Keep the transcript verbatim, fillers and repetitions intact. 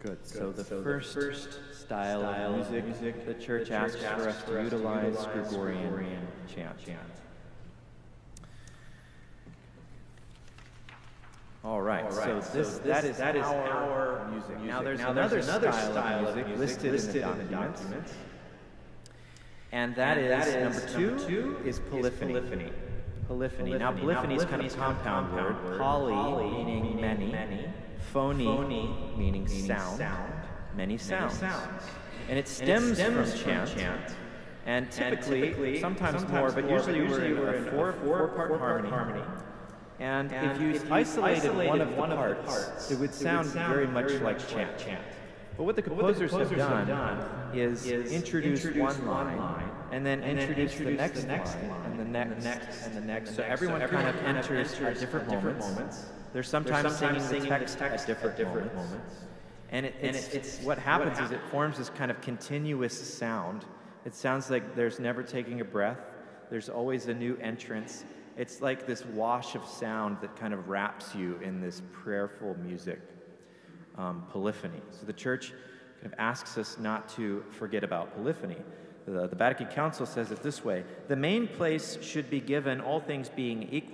Good. So the first style of music the church asks for us to utilize Gregorian chant. All right. So this that is that is our music. Now there's another style of music listed in the documents, and that is number two is polyphony. Polyphony. Now polyphony is kind of a compound word. Poly meaning many. Phony, meaning sound, many sounds. And it stems from chant, and typically, sometimes more, but usually we're in a four-part harmony. And if you isolated one of the parts, it would sound very much like chant. But what the composers have done is introduce one line, and then introduce the next line, and the next, and the next. So everyone kind of enters at different moments. They're sometimes singing the text at different moments. And it, it's, it's what happens is it forms this kind of continuous sound. It sounds like there's never taking a breath. There's always a new entrance. It's like this wash of sound that kind of wraps you in this prayerful music, um, polyphony. So the church kind of asks us not to forget about polyphony. The, the Vatican Council says it this way: the main place should be given, all things being equal,